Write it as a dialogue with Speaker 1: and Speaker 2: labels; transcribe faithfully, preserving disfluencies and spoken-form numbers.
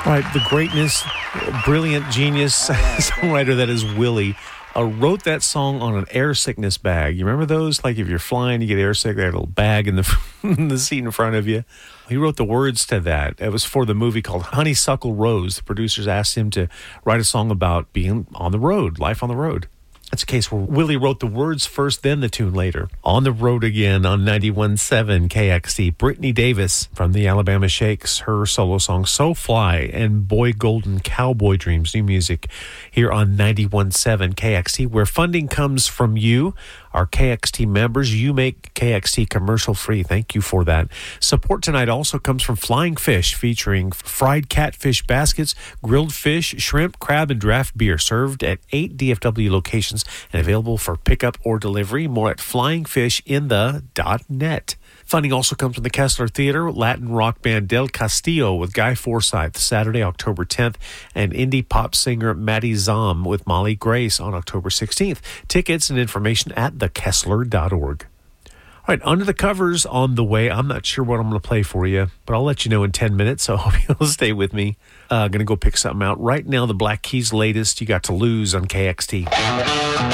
Speaker 1: Right, the greatness, brilliant genius songwriter that is Willie uh, wrote that song on an air sickness bag. You remember those? Like if you're flying, you get air sick, they have a little bag in the, in the seat in front of you. He wrote the words to that. It was for the movie called Honeysuckle Rose. The producers asked him to write a song about being on the road, life on the road. That's a case where Willie wrote the words first, then the tune later. On the road again on ninety-one point seven K X C. Brittany Davis from the Alabama Shakes, her solo song So Fly, and Boy Golden Cowboy Dreams, new music here on ninety-one point seven K X T, where funding comes from you, our K X T members. You make K X T commercial free. Thank you for that. Support tonight also comes from Flying Fish, featuring fried catfish baskets, grilled fish, shrimp, crab, and draft beer, served at eight D F W locations and available for pickup or delivery. More at flying fish in the dot net. Funding also comes from the Kessler Theater, Latin rock band Del Castillo with Guy Forsyth, Saturday, October tenth, and indie pop singer Maddie Zom with Molly Grace on October sixteenth. Tickets and information at the kessler dot org. All right, Under the Covers on the way. I'm not sure what I'm going to play for you, but I'll let you know in ten minutes, so I hope you'll stay with me. I'm uh, going to go pick something out. Right now, the Black Keys' latest, You Got to Lose on K X T.